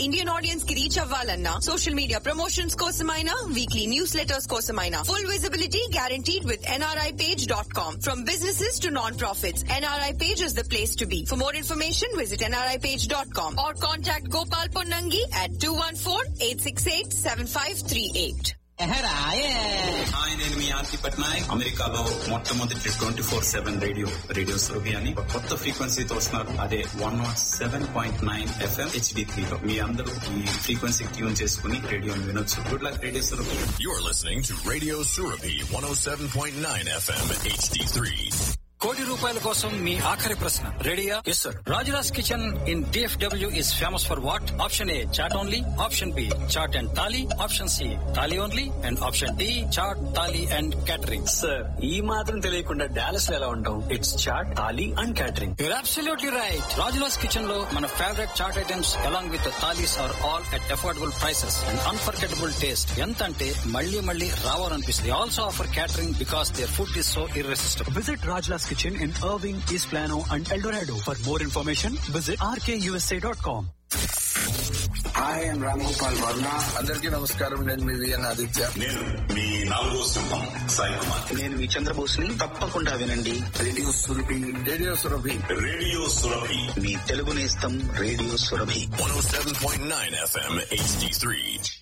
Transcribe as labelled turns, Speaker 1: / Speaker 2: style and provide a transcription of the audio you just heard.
Speaker 1: Indian audience కి reach అవ్వాలన్నా, social media promotions కోసమైనా, వీక్లీ న్యూస్ లెటర్స్ కోసమైనా, full visibility guaranteed with nripage.com. From businesses to non-profits, NRI Page is the place to be. For more information, visit nripage.com or contact Gopal Ponnangi at 214-868-7538.
Speaker 2: Hi, నేను మీ ఆర్తి పట్నాయక్. అమెరికాలో మొట్టమొదటి 24/7 radio Surabhi అని ఒక కొత్త ఫ్రీక్వెన్సీతో వస్తున్నారు. అదే 107.9 FM HD3 లో. మీ అందరూ ఈ ఫ్రీక్వెన్సీ ట్యూన్ చేసుకుని రేడియోని వినొచ్చు. Good luck radio Surabhi.
Speaker 3: You're listening to Radio Surabhi 107.9 FM HD3.
Speaker 4: ₹1 కోటి కోసం మీ ఆఖరి ప్రశ్న రెడీయా? Yes sir. Rajula's kitchen in DFW is famous for what? Option A chat only, option B chat and thali, option C thali only, and option D chat thali and catering.
Speaker 5: Sir, ఈ మాత్రం తెలియకుండా Dallas లో ఎలా ఉంటాం? It's chat, thali and catering.
Speaker 4: You're absolutely right. Rajula's kitchen లో మన favourite chat items along with the thalis are all at affordable prices and unforgettable taste. ఎంత అంటే మళ్ళీ మళ్ళీ రావాలనిపిస్తుంది. They also offer catering because their food is so irresistible.
Speaker 5: Visit Rajla's Kitchen in Irving, East Plano and El Dorado. For more information, visit rkusa.com.
Speaker 6: Hi, I'm Ram Gopal Varma.
Speaker 7: అందరికీ నమస్కారం. నేను మీ VN Aditya.
Speaker 8: నేను మీ 4వ సింహం సాయి కుమార్.
Speaker 9: నేను మీ చంద్రబోస్ని. తప్పకుండా వినండి
Speaker 6: radio Surabhi.
Speaker 7: Radio Surabhi.
Speaker 8: Radio Surabhi,
Speaker 9: మీ తెలుగు నేస్తం రేడియో సురభి.
Speaker 3: 107.9 FM HD3.